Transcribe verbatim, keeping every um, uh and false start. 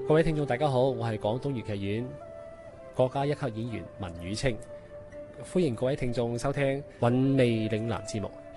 各位聽眾大家好，我係廣東粵劇院國家一級演員文宇清，歡迎各位聽眾收聽韻味嶺南節目。